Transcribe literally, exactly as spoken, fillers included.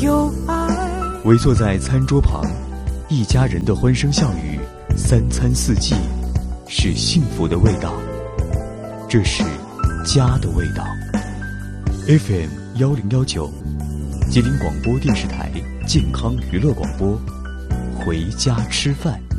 有爱。 围坐在餐桌旁，一家人的欢声笑语，三餐四季，是幸福的味道。这是家的味道。F M 幺零幺九，吉林广播电视台健康娱乐广播，回家吃饭。